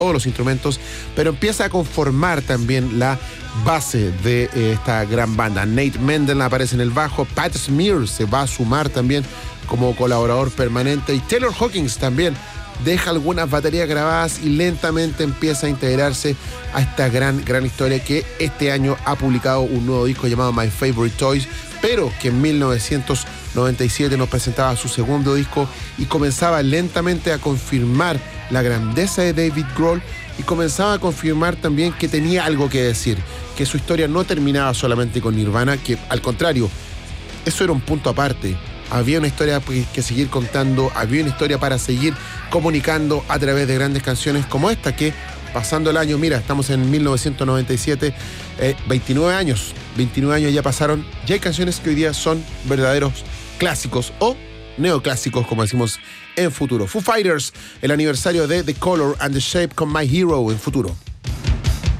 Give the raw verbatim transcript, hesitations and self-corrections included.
todos los instrumentos, pero empieza a conformar también la base de eh, esta gran banda. Nate Mendel aparece en el bajo, Pat Smear se va a sumar también como colaborador permanente, y Taylor Hawkins también deja algunas baterías grabadas y lentamente empieza a integrarse a esta gran, gran historia, que este año ha publicado un nuevo disco llamado My Favorite Toys, pero que en mil novecientos noventa y siete nos presentaba su segundo disco y comenzaba lentamente a confirmar la grandeza de David Grohl, y comenzaba a confirmar también que tenía algo que decir, que su historia no terminaba solamente con Nirvana, que al contrario, eso era un punto aparte. Había una historia que seguir contando, había una historia para seguir comunicando a través de grandes canciones como esta, que pasando el año, mira, estamos en mil novecientos noventa y siete, eh, veintinueve años, veintinueve años ya pasaron, ya hay canciones que hoy día son verdaderos clásicos o neoclásicos, como decimos en Futuro. Foo Fighters, el aniversario de The Color and the Shape con My Hero en Futuro.